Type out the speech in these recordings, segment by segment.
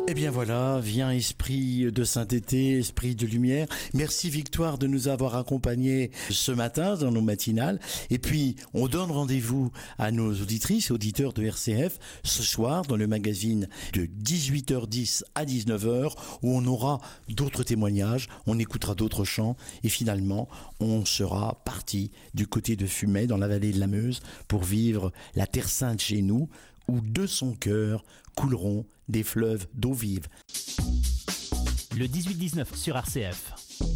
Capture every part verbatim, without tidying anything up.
Eh bien voilà, viens esprit de sainteté, esprit de lumière. Merci Victoire de nous avoir accompagnés ce matin dans nos matinales. Et puis, on donne rendez-vous à nos auditrices et auditeurs de R C F ce soir dans le magazine de dix-huit heures dix à dix-neuf heures où on aura d'autres témoignages, on écoutera d'autres chants et finalement, on sera parti du côté de Fumay dans la vallée de la Meuse pour vivre la Terre Sainte chez nous où de son cœur couleront des fleuves d'eau vive. Le dix-huit dix-neuf sur R C F.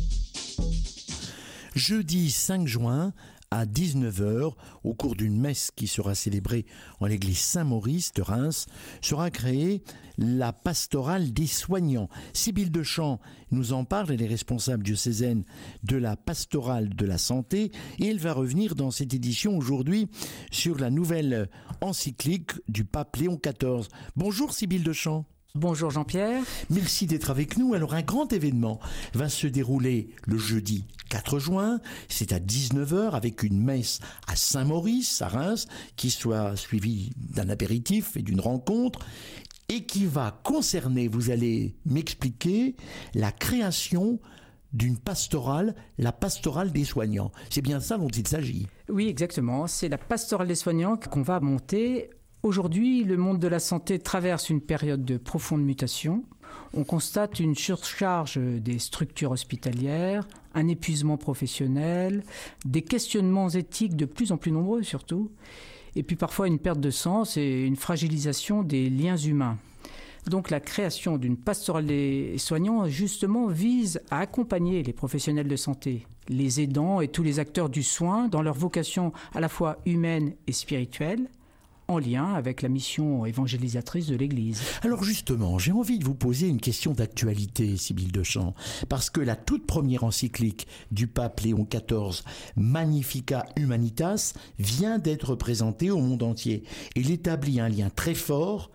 Jeudi cinq juin à dix-neuf heures, au cours d'une messe qui sera célébrée en l'église Saint-Maurice de Reims, sera créée la pastorale des soignants. Sybille Deschamps nous en parle, elle est responsable diocésaine de la pastorale de la santé et elle va revenir dans cette édition aujourd'hui sur la nouvelle encyclique du pape Léon quatorze. Bonjour Sybille Deschamps. Bonjour Jean-Pierre. Merci d'être avec nous. Alors un grand événement va se dérouler le jeudi quatre juin, c'est à dix-neuf heures avec une messe à Saint-Maurice, à Reims, qui soit suivie d'un apéritif et d'une rencontre et qui va concerner, vous allez m'expliquer, la création d'une pastorale, la pastorale des soignants. C'est bien ça dont il s'agit. Oui, exactement. C'est la pastorale des soignants qu'on va monter. Aujourd'hui, le monde de la santé traverse une période de profonde mutation. On constate une surcharge des structures hospitalières, un épuisement professionnel, des questionnements éthiques de plus en plus nombreux surtout, et puis parfois une perte de sens et une fragilisation des liens humains. Donc la création d'une pastorale des soignants, justement, vise à accompagner les professionnels de santé, les aidants et tous les acteurs du soin dans leur vocation à la fois humaine et spirituelle, en lien avec la mission évangélisatrice de l'Église. Alors justement, j'ai envie de vous poser une question d'actualité, Sybille Deschamps, parce que la toute première encyclique du pape Léon quatorze, Magnificat Humanitas, vient d'être présentée au monde entier. Il établit un lien très fort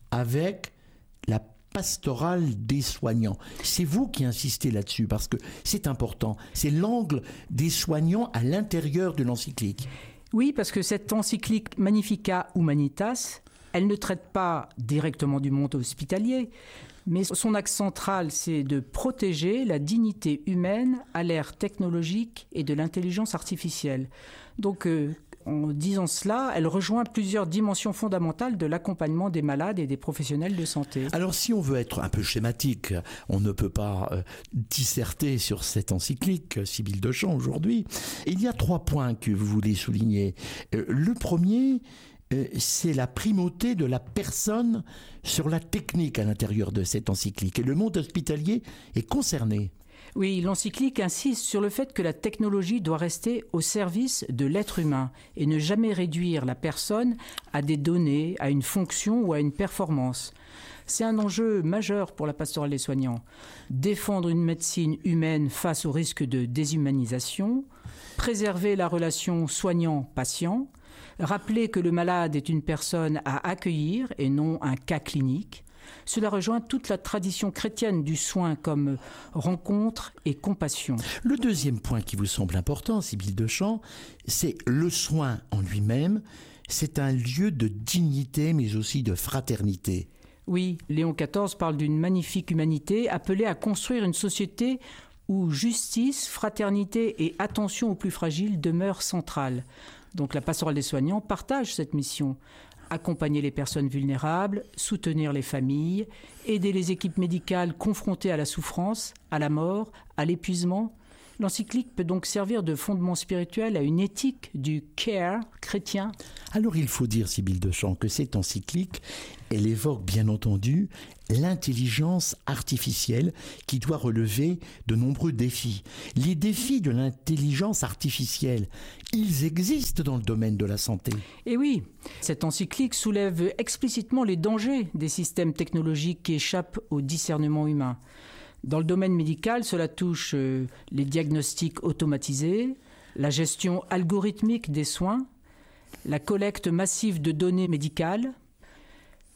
avec la pastorale des soignants. C'est vous qui insistez là-dessus, parce que c'est important. C'est l'angle des soignants à l'intérieur de l'encyclique. Oui, parce que cette encyclique Magnificat Humanitas, elle ne traite pas directement du monde hospitalier, mais son axe central, c'est de protéger la dignité humaine à l'ère technologique et de l'intelligence artificielle. Donc, euh, en disant cela, elle rejoint plusieurs dimensions fondamentales de l'accompagnement des malades et des professionnels de santé. Alors, si on veut être un peu schématique, on ne peut pas euh, disserter sur cette encyclique, Sybille Deschamps, aujourd'hui. Il y a trois points que vous voulez souligner. Euh, le premier, euh, c'est la primauté de la personne sur la technique à l'intérieur de cette encyclique. Et le monde hospitalier est concerné. Oui, l'encyclique insiste sur le fait que la technologie doit rester au service de l'être humain et ne jamais réduire la personne à des données, à une fonction ou à une performance. C'est un enjeu majeur pour la pastorale des soignants. Défendre une médecine humaine face au risque de déshumanisation, préserver la relation soignant-patient, rappeler que le malade est une personne à accueillir et non un cas clinique. Cela rejoint toute la tradition chrétienne du soin comme rencontre et compassion. Le deuxième point qui vous semble important, Sybille Deschamps, c'est le soin en lui-même. C'est un lieu de dignité mais aussi de fraternité. Oui, Léon quatorze parle d'une magnifique humanité appelée à construire une société où justice, fraternité et attention aux plus fragiles demeurent centrales. Donc la pastorale des soignants partage cette mission. Accompagner les personnes vulnérables, soutenir les familles, aider les équipes médicales confrontées à la souffrance, à la mort, à l'épuisement. L'encyclique peut donc servir de fondement spirituel à une éthique du care chrétien. Alors il faut dire, Sybille Deschamps, que cette encyclique, elle évoque bien entendu l'intelligence artificielle qui doit relever de nombreux défis. Les défis de l'intelligence artificielle, ils existent dans le domaine de la santé. Et oui, cette encyclique soulève explicitement les dangers des systèmes technologiques qui échappent au discernement humain. Dans le domaine médical, cela touche euh, les diagnostics automatisés, la gestion algorithmique des soins, la collecte massive de données médicales,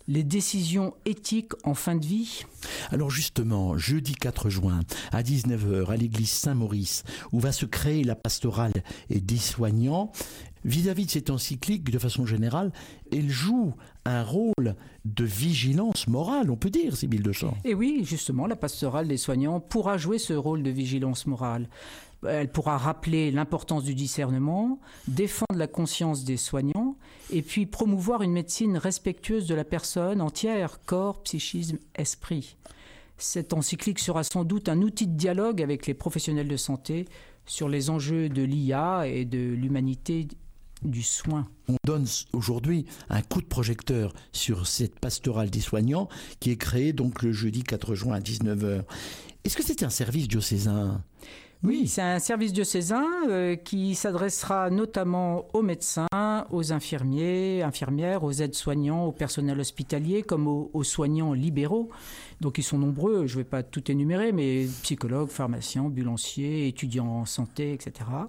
Les décisions éthiques en fin de vie. Alors justement, jeudi quatre juin, à dix-neuf heures, à l'église Saint-Maurice, où va se créer la pastorale et des soignants, vis-à-vis de cette encyclique, de façon générale, elle joue un rôle de vigilance morale, on peut dire, Sybille Deschamps. Et oui, justement, la pastorale des soignants pourra jouer ce rôle de vigilance morale. Elle pourra rappeler l'importance du discernement, défendre la conscience des soignants et puis promouvoir une médecine respectueuse de la personne entière, corps, psychisme, esprit. Cette encyclique sera sans doute un outil de dialogue avec les professionnels de santé sur les enjeux de l'I A et de l'humanité du soin. On donne aujourd'hui un coup de projecteur sur cette pastorale des soignants qui est créée donc le jeudi quatre juin à dix-neuf heures. Est-ce que c'est un service diocésain ? Oui, c'est un service diocésain euh, qui s'adressera notamment aux médecins, aux infirmiers, infirmières, aux aides-soignants, au personnel hospitalier comme aux, aux soignants libéraux. Donc ils sont nombreux, je ne vais pas tout énumérer, mais psychologues, pharmaciens, ambulanciers, étudiants en santé, et cetera.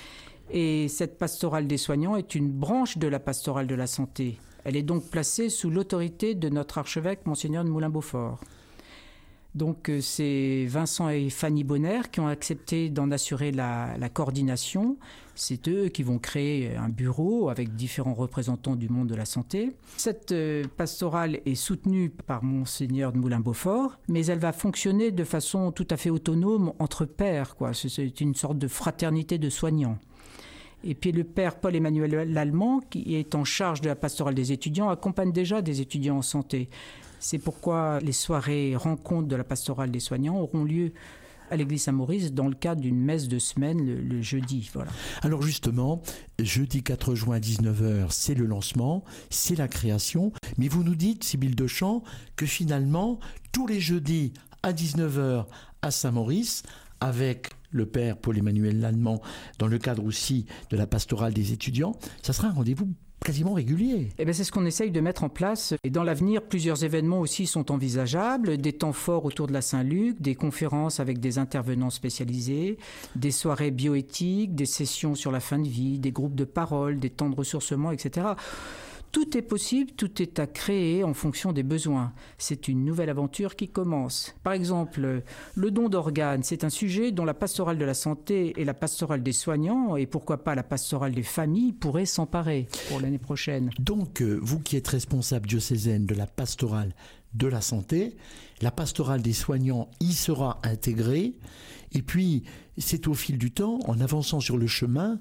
Et cette pastorale des soignants est une branche de la pastorale de la santé. Elle est donc placée sous l'autorité de notre archevêque, Monseigneur de Moulin-Beaufort. Donc c'est Vincent et Fanny Bonner qui ont accepté d'en assurer la, la coordination. C'est eux qui vont créer un bureau avec différents représentants du monde de la santé. Cette euh, pastorale est soutenue par Monseigneur de Moulin-Beaufort, mais elle va fonctionner de façon tout à fait autonome entre pairs, quoi. C'est une sorte de fraternité de soignants. Et puis le père Paul-Emmanuel Lallemand, qui est en charge de la pastorale des étudiants, accompagne déjà des étudiants en santé. C'est pourquoi les soirées rencontres de la pastorale des soignants auront lieu à l'église Saint-Maurice dans le cadre d'une messe de semaine le, le jeudi. Voilà. Alors justement, jeudi quatre juin à dix-neuf heures, c'est le lancement, c'est la création. Mais vous nous dites, Sybille Deschamps, que finalement, tous les jeudis à dix-neuf heures à Saint-Maurice, avec le père Paul-Emmanuel Lallemand, dans le cadre aussi de la pastorale des étudiants, ça sera un rendez-vous quasiment régulier. Eh bien, c'est ce qu'on essaye de mettre en place. Et dans l'avenir, plusieurs événements aussi sont envisageables. Des temps forts autour de la Saint-Luc, des conférences avec des intervenants spécialisés, des soirées bioéthiques, des sessions sur la fin de vie, des groupes de parole, des temps de ressourcement, et cetera. Tout est possible, tout est à créer en fonction des besoins. C'est une nouvelle aventure qui commence. Par exemple, le don d'organes, c'est un sujet dont la pastorale de la santé et la pastorale des soignants, et pourquoi pas la pastorale des familles, pourraient s'emparer pour l'année prochaine. Donc, vous qui êtes responsable diocésaine de la pastorale de la santé, la pastorale des soignants y sera intégrée, et puis c'est au fil du temps, en avançant sur le chemin,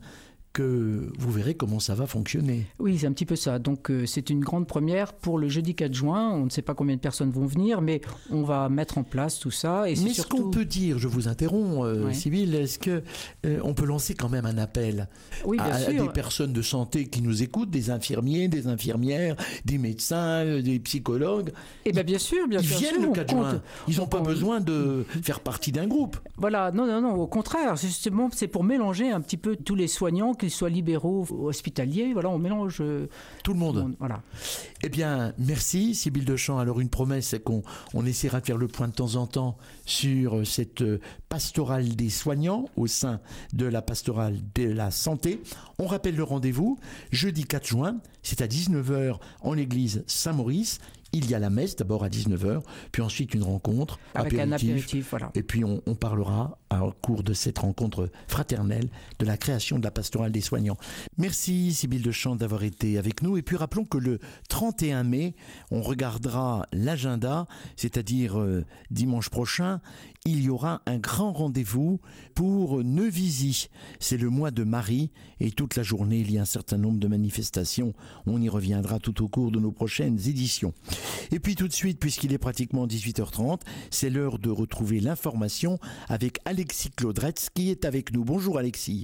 que vous verrez comment ça va fonctionner. Oui, c'est un petit peu ça. Donc euh, c'est une grande première pour le jeudi quatre juin. On ne sait pas combien de personnes vont venir, mais on va mettre en place tout ça. Et mais surtout... ce qu'on peut dire, je vous interromps, euh, ouais. Sybille, est-ce qu'on euh, peut lancer quand même un appel oui, bien à, sûr. à des personnes de santé qui nous écoutent, des infirmiers, des infirmières, des médecins, des psychologues? Eh bien, bien sûr, bien Ils sûr. viennent le quatre juin. Ils n'ont pas besoin de faire partie d'un groupe. Voilà, non, non, non, au contraire. Justement, c'est pour mélanger un petit peu tous les soignants, qu'ils soient libéraux, hospitaliers. Voilà, on mélange euh, tout le monde. Tout le monde, voilà. Eh bien, merci Sybille Deschamps. Alors une promesse, c'est qu'on on essaiera de faire le point de temps en temps sur cette pastorale des soignants au sein de la pastorale de la santé. On rappelle le rendez-vous, jeudi quatre juin, c'est à dix-neuf heures en l'église Saint-Maurice. Il y a la messe d'abord à dix-neuf heures, puis ensuite une rencontre, avec apéritif, un apéritif, voilà. Et puis on, on parlera au cours de cette rencontre fraternelle de la création de la pastorale des soignants. Merci Sybille Deschamps d'avoir été avec nous. Et puis rappelons que le trente et un mai, on regardera l'agenda, c'est-à-dire euh, dimanche prochain, il y aura un grand rendez-vous pour Neuvisy. C'est le mois de Marie et toute la journée, il y a un certain nombre de manifestations. On y reviendra tout au cours de nos prochaines éditions. Et puis tout de suite, puisqu'il est pratiquement dix-huit heures trente, c'est l'heure de retrouver l'information avec Alexis Claudretz qui est avec nous. Bonjour Alexis.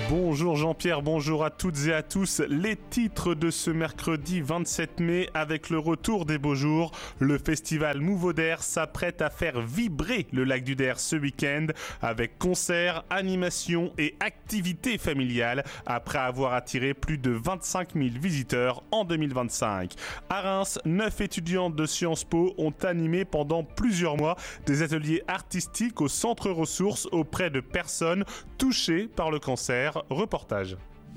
Bonjour Jean-Pierre, bonjour à toutes et à tous. Les titres de ce mercredi vingt-sept mai avec le retour des beaux jours. Le festival Mouvaudère s'apprête à faire vibrer le lac du Der ce week-end avec concerts, animations et activités familiales après avoir attiré plus de vingt-cinq mille visiteurs en deux mille vingt-cinq. À Reims, neuf étudiantes de Sciences Po ont animé pendant plusieurs mois des ateliers artistiques au centre ressources auprès de personnes touchées par le cancer. Reportage.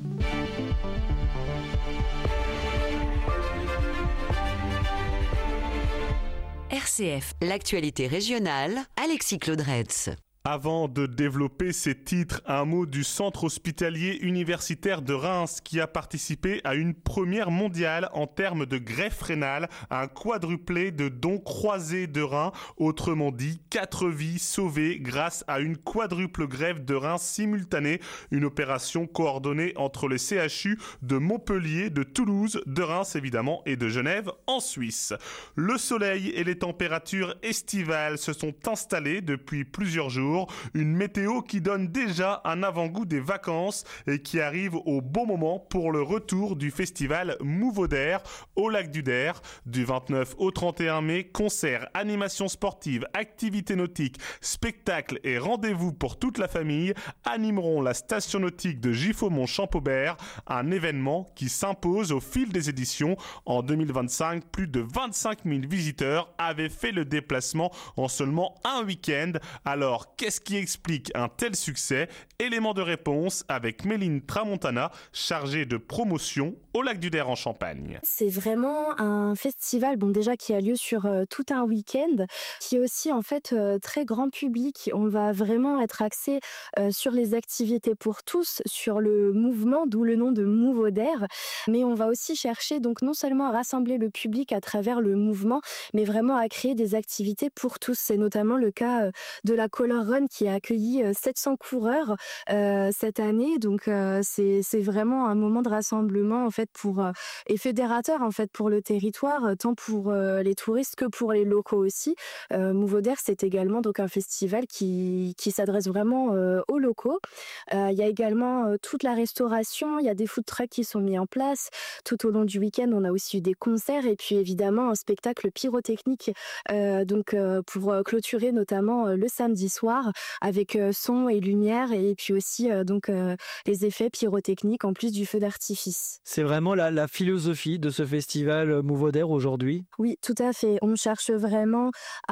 R C F, l'actualité régionale, Alexis Claudretz. Avant de développer ces titres, un mot du centre hospitalier universitaire de Reims qui a participé à une première mondiale en termes de greffe rénale, un quadruplé de dons croisés de reins, autrement dit quatre vies sauvées grâce à une quadruple greffe de reins simultanée, une opération coordonnée entre les C H U de Montpellier, de Toulouse, de Reims évidemment et de Genève en Suisse. Le soleil et les températures estivales se sont installées depuis plusieurs jours. Une météo qui donne déjà un avant-goût des vacances et qui arrive au bon moment pour le retour du festival Mouvaudère au lac du Der. Du vingt-neuf au trente et un mai, concerts, animations sportives, activités nautiques, spectacles et rendez-vous pour toute la famille animeront la station nautique de Giffaumont-Champaubert, un événement qui s'impose au fil des éditions. En deux mille vingt-cinq, plus de vingt-cinq mille visiteurs avaient fait le déplacement en seulement un week-end. Alors, qu'est-ce qui explique un tel succès? Élément de réponse avec Méline Tramontana, chargée de promotion au lac du Der en Champagne. C'est vraiment un festival, bon déjà qui a lieu sur euh, tout un week-end, qui est aussi en fait euh, très grand public. On va vraiment être axé euh, sur les activités pour tous, sur le mouvement, d'où le nom de Mouvaudère. Mais on va aussi chercher donc non seulement à rassembler le public à travers le mouvement, mais vraiment à créer des activités pour tous. C'est notamment le cas euh, de la Color Run qui a accueilli sept cents coureurs euh, cette année. Donc euh, c'est, c'est vraiment un moment de rassemblement en fait pour euh, et fédérateur en fait pour le territoire, tant pour euh, les touristes que pour les locaux aussi. Euh, Mouvaudère, c'est également donc un festival qui qui s'adresse vraiment euh, aux locaux. Euh, il y a également euh, toute la restauration, il y a des food trucks qui sont mis en place tout au long du week-end. On a aussi eu des concerts et puis évidemment un spectacle pyrotechnique euh, donc euh, pour clôturer notamment euh, le samedi soir avec euh, son et lumière et puis aussi euh, donc euh, les effets pyrotechniques en plus du feu d'artifice. C'est vraiment la, la philosophie de ce festival Mouvaudère aujourd'hui? Oui, tout à fait. On cherche vraiment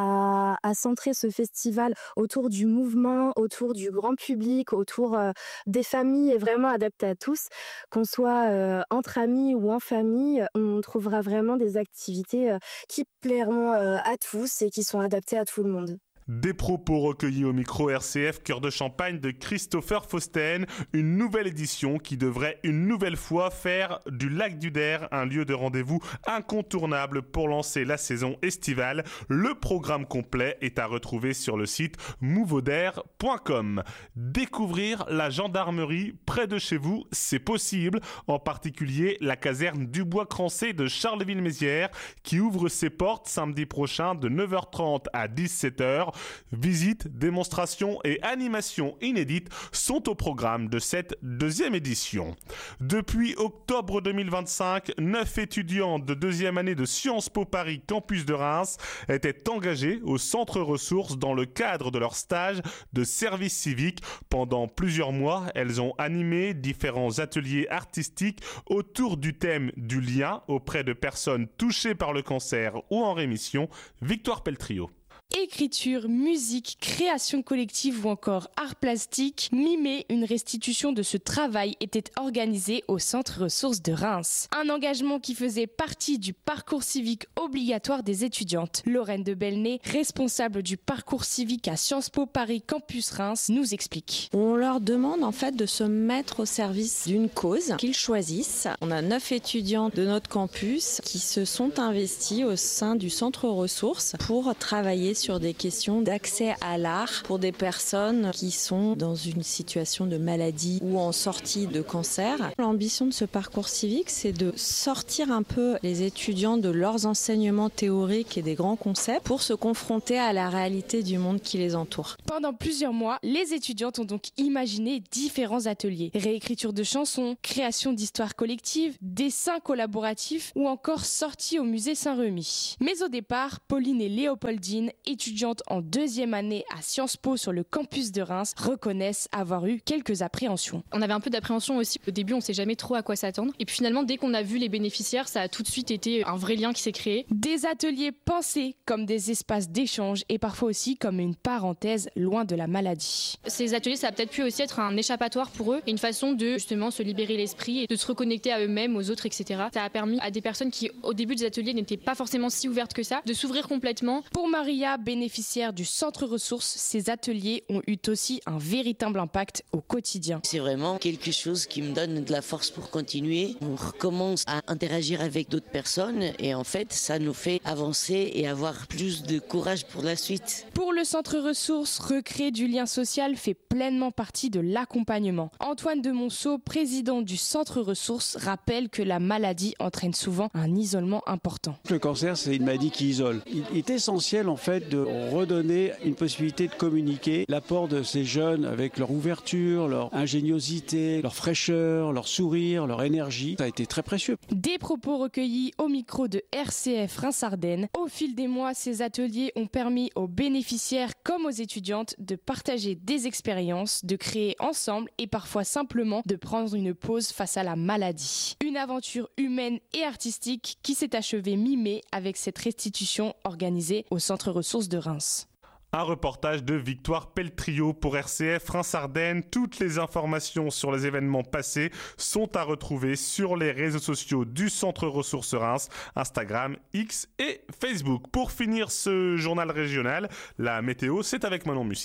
à, à centrer ce festival autour du mouvement, autour du grand public, autour euh, des familles et vraiment adapté à tous. Qu'on soit euh, entre amis ou en famille, on trouvera vraiment des activités euh, qui plairont euh, à tous et qui sont adaptées à tout le monde. Des propos recueillis au micro R C F Cœur de Champagne de Christopher Fausten, une nouvelle édition qui devrait une nouvelle fois faire du lac du Der un lieu de rendez-vous incontournable pour lancer la saison estivale. Le programme complet est à retrouver sur le site mouvaudère point com. Découvrir la gendarmerie près de chez vous, c'est possible, en particulier la caserne du Bois-Crancé de Charleville-Mézières qui ouvre ses portes samedi prochain de neuf heures trente à dix-sept heures. Visites, démonstrations et animations inédites sont au programme de cette deuxième édition. Depuis octobre deux mille vingt-cinq, neuf étudiants de deuxième année de Sciences Po Paris Campus de Reims étaient engagés au centre ressources dans le cadre de leur stage de service civique. Pendant plusieurs mois, elles ont animé différents ateliers artistiques autour du thème du lien auprès de personnes touchées par le cancer ou en rémission. Victoire Peltrio. Écriture, musique, création collective ou encore art plastique, mimer une restitution de ce travail était organisé au Centre Ressources de Reims. Un engagement qui faisait partie du parcours civique obligatoire des étudiantes. Lorraine de Belnay, responsable du parcours civique à Sciences Po Paris Campus Reims, nous explique. On leur demande en fait de se mettre au service d'une cause qu'ils choisissent. On a neuf étudiants de notre campus qui se sont investis au sein du Centre Ressources pour travailler sur des questions d'accès à l'art pour des personnes qui sont dans une situation de maladie ou en sortie de cancer. L'ambition de ce parcours civique, c'est de sortir un peu les étudiants de leurs enseignements théoriques et des grands concepts pour se confronter à la réalité du monde qui les entoure. Pendant plusieurs mois, les étudiantes ont donc imaginé différents ateliers. Réécriture de chansons, création d'histoires collectives, dessins collaboratifs ou encore sortie au musée Saint-Remy. Mais au départ, Pauline et Léopoldine, étudiantes en deuxième année à Sciences Po sur le campus de Reims, reconnaissent avoir eu quelques appréhensions. On avait un peu d'appréhension aussi. Au début, on ne sait jamais trop à quoi s'attendre. Et puis finalement, dès qu'on a vu les bénéficiaires, ça a tout de suite été un vrai lien qui s'est créé. Des ateliers pensés comme des espaces d'échange et parfois aussi comme une parenthèse loin de la maladie. Ces ateliers, ça a peut-être pu aussi être un échappatoire pour eux et une façon de justement se libérer l'esprit et de se reconnecter à eux-mêmes, aux autres, et cetera. Ça a permis à des personnes qui, au début des ateliers, n'étaient pas forcément si ouvertes que ça, de s'ouvrir complètement. Pour Maria, bénéficiaire du centre ressources, ces ateliers ont eu aussi un véritable impact au quotidien. C'est vraiment quelque chose qui me donne de la force pour continuer. On recommence à interagir avec d'autres personnes et en fait, ça nous fait avancer et avoir plus de courage pour la suite. Pour le centre ressources, recréer du lien social fait pleinement partie de l'accompagnement. Antoine de Monceau, président du centre ressources, rappelle que la maladie entraîne souvent un isolement important. Le cancer, c'est une maladie qui isole. Il est essentiel en fait de redonner une possibilité de communiquer. L'apport de ces jeunes avec leur ouverture, leur ingéniosité, leur fraîcheur, leur sourire, leur énergie, ça a été très précieux. Des propos recueillis au micro de R C F Reims-Ardennes. Au fil des mois, ces ateliers ont permis aux bénéficiaires comme aux étudiantes de partager des expériences, de créer ensemble et parfois simplement de prendre une pause face à la maladie. Une aventure humaine et artistique qui s'est achevée mi-mai avec cette restitution organisée au Centre Ressources de Reims. Un reportage de Victoire Peltrio pour R C F Reims-Ardennes. Toutes les informations sur les événements passés sont à retrouver sur les réseaux sociaux du Centre Ressources Reims, Instagram, X et Facebook. Pour finir ce journal régional, la météo, c'est avec Manon Mussy.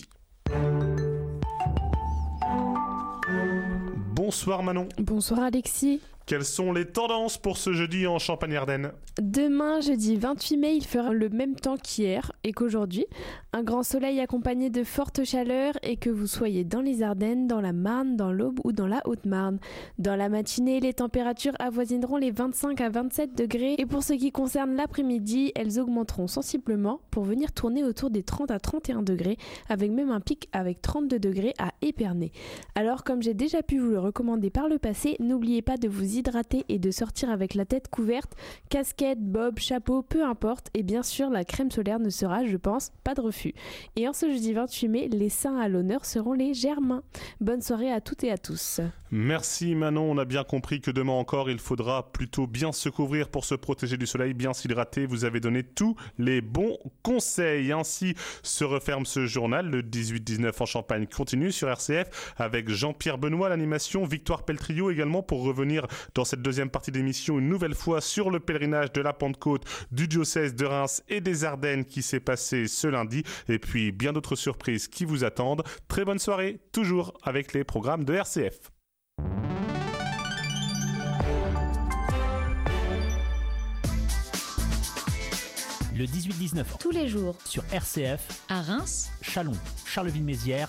Bonsoir Manon. Bonsoir Alexis. Quelles sont les tendances pour ce jeudi en Champagne-Ardenne ? Demain, jeudi vingt-huit mai, il fera le même temps qu'hier et qu'aujourd'hui. Un grand soleil accompagné de fortes chaleurs et que vous soyez dans les Ardennes, dans la Marne, dans l'Aube ou dans la Haute-Marne. Dans la matinée, les températures avoisineront les vingt-cinq à vingt-sept degrés et pour ce qui concerne l'après-midi, elles augmenteront sensiblement pour venir tourner autour des trente à trente et un degrés avec même un pic avec trente-deux degrés à Épernay. Alors, comme j'ai déjà pu vous le recommander par le passé, n'oubliez pas de vous hydrater et de sortir avec la tête couverte, casquette, bob, chapeau, peu importe, et bien sûr la crème solaire ne sera, je pense, pas de refus. Et en ce jeudi vingt-huit mai, les saints à l'honneur seront les Germains. Bonne soirée à toutes et à tous. Merci Manon, on a bien compris que demain encore il faudra plutôt bien se couvrir pour se protéger du soleil, bien s'hydrater. Vous avez donné tous les bons conseils. Ainsi se referme ce journal. Le dix-huit dix-neuf en Champagne continue sur R C F avec Jean-Pierre Benoît, l'animation, Victoire Peltrio également pour revenir dans cette deuxième partie d'émission une nouvelle fois sur le pèlerinage de la Pentecôte du diocèse de Reims et des Ardennes qui s'est passé ce lundi et puis bien d'autres surprises qui vous attendent. Très bonne soirée, toujours avec les programmes de R C F. Le dix-huit dix-neuf. Tous les jours. Sur R C F. À Reims. Châlons. Charleville-Mézières.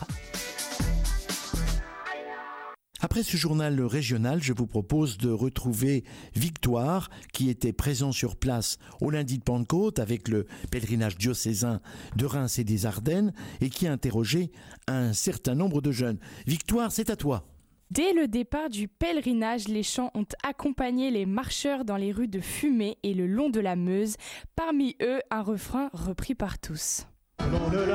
Après ce journal régional, je vous propose de retrouver Victoire, qui était présent sur place au lundi de Pentecôte avec le pèlerinage diocésain de Reims et des Ardennes et qui a interrogé un certain nombre de jeunes. Victoire, c'est à toi. Dès le départ du pèlerinage, les chants ont accompagné les marcheurs dans les rues de Fumay et le long de la Meuse. Parmi eux, un refrain repris par tous.